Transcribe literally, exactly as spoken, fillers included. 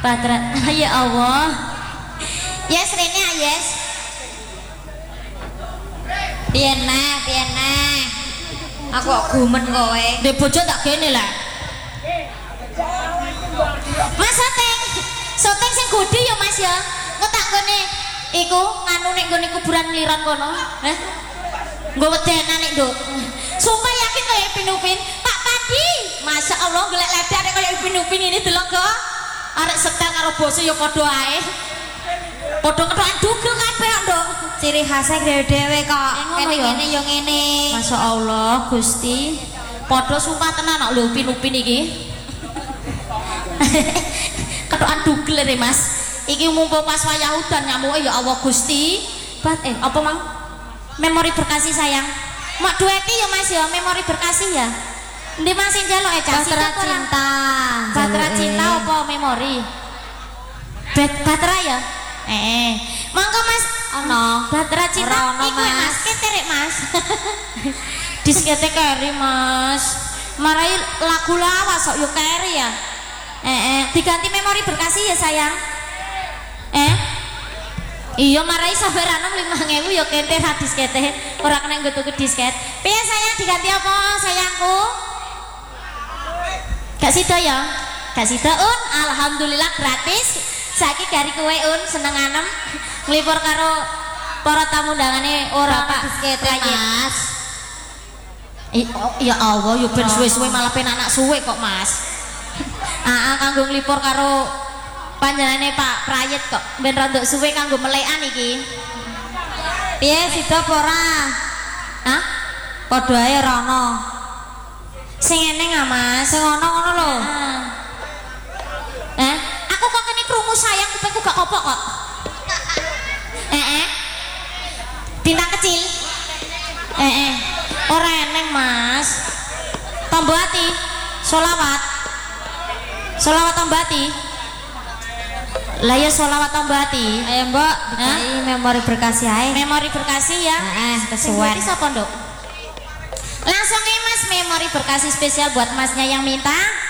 Batra. Ya Allah. Yes rene yes. Piye nah, piye nah. Aku kok gumen kowe. Ndek bojo tak kene lah. Mas Soteng. Soteng sing gede ya Mas ya. Ngetak gone iku nganu nek gone kuburan liran kono. Heh. Nggo wedenan nek, Nduk. Sumpah yakin kaya Ipin Upin. Pak Padi. Masya Allah golek ledak nek kaya Ipin Upin ini delok kok. Arek setel karo bose ya padha ae. Padha kethokan dugel kabeh kok, Nduk. Ciri khasnya dhewe-dhewe kok. Kene ngene ya ngene. Masya Allah Gusti. Padha sumpah tenan kok lho Ipin Upin iki. Kethokan dugel re Mas. Iki mumpung pas wayah udan nyamuke ya Allah Gusti. Bat eh apa mang? Memori berkasih sayang. Mak dueti ya Mas ya, memori berkasih ya. Ndi Mas sing njaluk Eca Batra cinta. Batra cinta apa memori? Bet Batra ya? Eh, monggo Mas. Ono. Batra cinta iku Mas, keterek Mas. Diskete keri Mas. Marai lagu lawas kok yo keri ya. Eh, eh, diganti memori berkasih ya sayang. Eh? Iya marai sabar anom lima ribu ya kete hadis kete ora kena nggo tuku disket. Piye sayang diganti apa sayangku? Gak sida ya? Gak sida Un, alhamdulillah gratis. Saiki gari kowe Un seneng anem nglipur karo para tamu undangane ora Pak diskete Mas. Ya Allah yo ben suwe-suwe malah penak suwe kok Mas. Aa kanggo nglipur karo panjenengane Pak Prayit kok ben rada suwe kanggo melekan iki. Piye sida apa ora? Hah? Padha ae ora ono. Sing eneng ah Mas, sing ono ngono lho. Eh, aku kok kene krungu sayang kupingku gak kopok kok. Eh eh. Bintang kecil. Eh eh. Ora eneng Mas. Tombol ati, sholawat. Sholawat tombol ati. Lah ya sholawat tombati. Ayo Mbak, dikai memori berkasih ae. Memori berkasih ya. Heeh, kesuwen. Sapa, Nduk? Langsung nih Mas, memori berkasih spesial buat Masnya yang minta.